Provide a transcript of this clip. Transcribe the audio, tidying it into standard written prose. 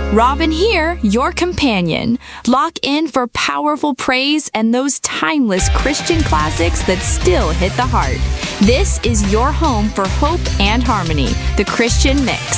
Robin here, your companion. Lock in for powerful praise and those timeless Christian classics that still hit the heart. This is your home for hope and harmony, the Christian Mix.